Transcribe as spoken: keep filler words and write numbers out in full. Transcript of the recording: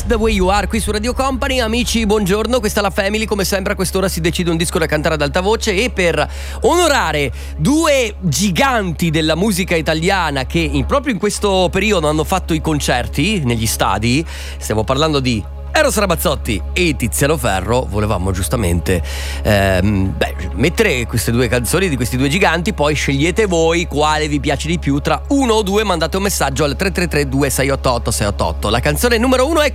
The Way You Are qui su Radio Company. Amici, buongiorno, questa è la Family. Come sempre a quest'ora si decide un disco da cantare ad alta voce, e per onorare due giganti della musica italiana che in, proprio in questo periodo hanno fatto i concerti negli stadi, stiamo parlando di Eros Ramazzotti e Tiziano Ferro, volevamo giustamente ehm, beh, mettere queste due canzoni di questi due giganti. Poi scegliete voi quale vi piace di più tra uno o due, mandate un messaggio al tre tre tre due sei otto otto sei otto otto. La canzone numero uno è